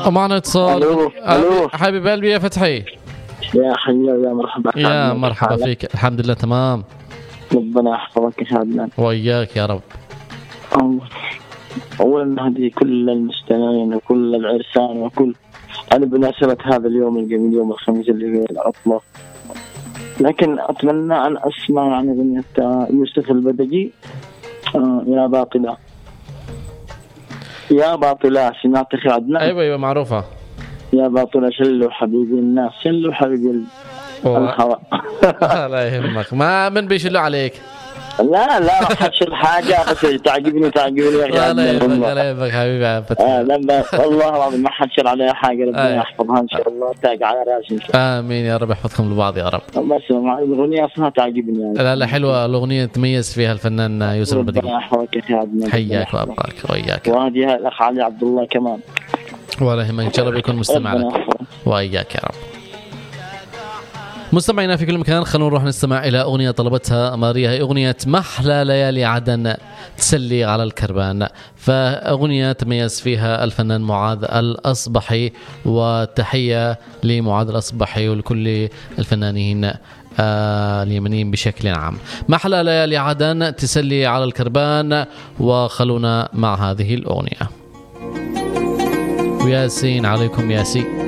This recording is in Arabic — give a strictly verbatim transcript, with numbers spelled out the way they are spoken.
ومعنا اتصال. الو الو حبيب قلبي يا فتحي. يا حيا يا مرحبا. يا مرحبا فيك. الحمد لله تمام. ربنا يحفظك يا عدنان. وإياك يا رب. أولا هذه كل المستمعين وكل العرسان وكل أنا بمناسبة هذا اليوم الجميل يوم الخميس اللي هي العطلة، لكن أتمنى أن أسمع عن أغنية يوسف البدجي يا باطلة. يا باطلة سمعت أخي عدنان؟ أيوة أيوة معروفة. يا باطلة شلوا حبيبي الناس شلوا حبيبي الهواء. لا يهمك، ما من بيشلوا عليك. لا لا راح أشيل حاجة بس تعجبني تعجبني يا لا لا يهمك لا يهمك حبيبي يا فتحي. آه لا والله العظيم ما حد شيل عليها حاجة. ربنا يحفظها إن شاء الله تاج على راسي إن شاء الله. آمين يا رب يحفظكم لبعض يا رب. بس مع الأغنية أصلا تعجبني يعني. لا لا حلوة الأغنية تميز فيها الفنان يوسف البدجي. ربنا يحفظك يا أخي عدنان. حياك وأبقاك وإياك. وهذه الأخ علي عبد الله كمان. ولا يهمك إن شاء الله بيكون مستمع لك. وإياك يا رب. مستمعينا في كل مكان، خلونا نروح نستمع إلى أغنية طلبتها ماريا، هي أغنية محلى ليالي عدن تسلي على الكربان. فأغنية تميز فيها الفنان معاذ الأصبحي، وتحية لمعاذ الأصبحي ولكل الفنانين آه اليمنيين بشكل عام. محلى ليالي عدن تسلي على الكربان، وخلونا مع هذه الأغنية. وياسين عليكم ياسين.